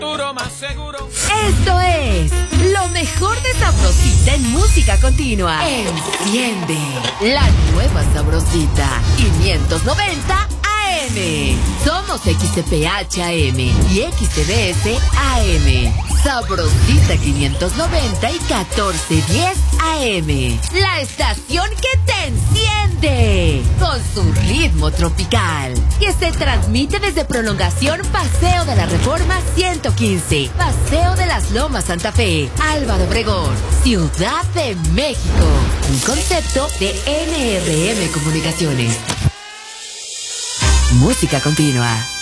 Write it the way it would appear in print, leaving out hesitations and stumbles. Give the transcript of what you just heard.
futuro más seguro. Esto es lo mejor de Sabrosita en música continua. Enciende la nueva Sabrosita 590 AM. Somos XTPH AM y XTBS AM. Sabrosita 590 y 1410 AM. La estación que te enciende con su ritmo tropical. Que se transmite desde Prolongación Paseo de la Reforma 115. Paseo de las Lomas Santa Fe. Álvaro Obregón, Ciudad de México. Un concepto de NRM Comunicaciones. Música continua.